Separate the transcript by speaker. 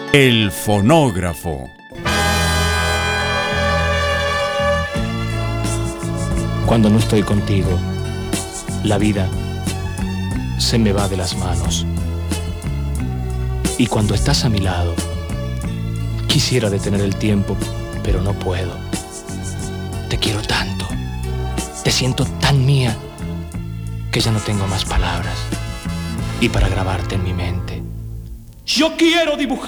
Speaker 1: El fonógrafo.
Speaker 2: Cuando no estoy contigo, la vida se me va de las manos. Y cuando estás a mi lado, quisiera detener el tiempo, pero no puedo. Te quiero tanto, te siento tan mía, que ya no tengo más palabras. Y para grabarte en mi mente, yo quiero dibujar